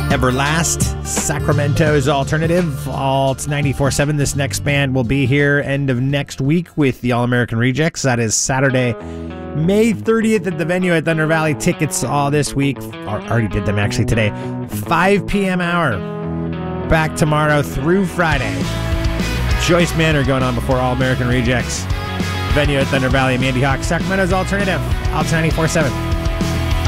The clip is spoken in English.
Everlast, Sacramento's Alternative, Alt 94.7. This next band will be here end of next week with the All-American Rejects. That is Saturday, May 30th at the venue at Thunder Valley. Tickets all this week. Already did them actually today. 5 p.m. hour. Back tomorrow through Friday. Joyce Manor going on before All-American Rejects. Venue at Thunder Valley. Mandy Hawk, Sacramento's Alternative, Alt 94.7.